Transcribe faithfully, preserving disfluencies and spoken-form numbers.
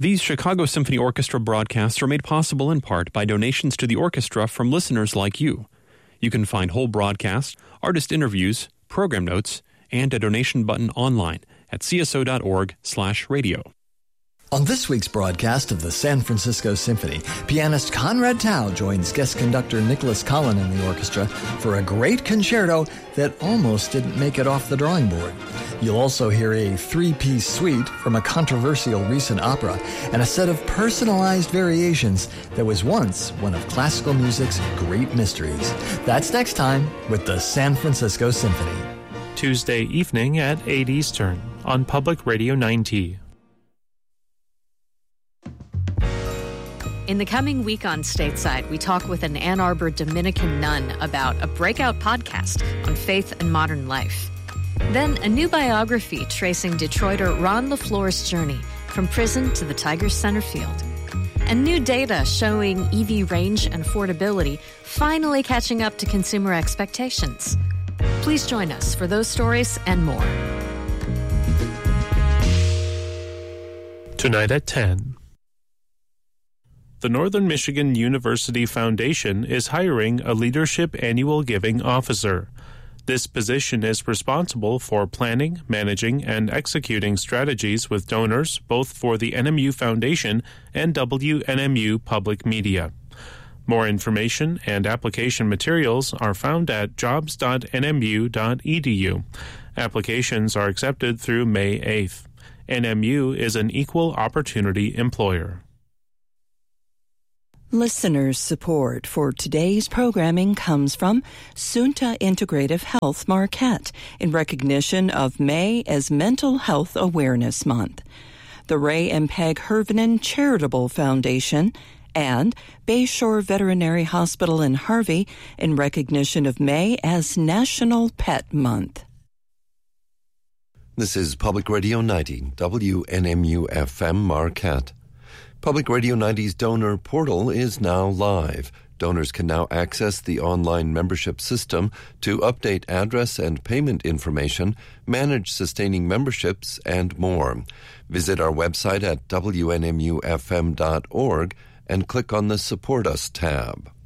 These Chicago Symphony Orchestra broadcasts are made possible in part by donations to the orchestra from listeners like you. You can find whole broadcasts, artist interviews, program notes, and a donation button online at c s o dot org slash radio. On this week's broadcast of the San Francisco Symphony, pianist Conrad Tao joins guest conductor Nicholas Collin in the orchestra for a great concerto that almost didn't make it off the drawing board. You'll also hear a three-piece suite from a controversial recent opera and a set of personalized variations that was once one of classical music's great mysteries. That's next time with the San Francisco Symphony. Tuesday evening at eight Eastern on Public Radio ninety. In the coming week on Stateside, we talk with an Ann Arbor Dominican nun about a breakout podcast on faith and modern life. Then a new biography tracing Detroiter Ron LaFleur's journey from prison to the Tigers center field. And new data showing E V range and affordability finally catching up to consumer expectations. Please join us for those stories and more. Tonight at ten. The Northern Michigan University Foundation is hiring a Leadership Annual Giving Officer. This position is responsible for planning, managing, and executing strategies with donors both for the N M U Foundation and W N M U Public Media. More information and application materials are found at jobs dot n m u dot e d u. Applications are accepted through May eighth. N M U is an equal opportunity employer. Listeners' support for today's programming comes from Sunta Integrative Health Marquette in recognition of May as Mental Health Awareness Month, the Ray and Peg Hervinen Charitable Foundation, and Bayshore Veterinary Hospital in Harvey in recognition of May as National Pet Month. This is Public Radio ninety, W N M U F M Marquette. Public Radio ninety's donor portal is now live. Donors can now access the online membership system to update address and payment information, manage sustaining memberships, and more. Visit our website at w n m u f m dot org and click on the Support Us tab.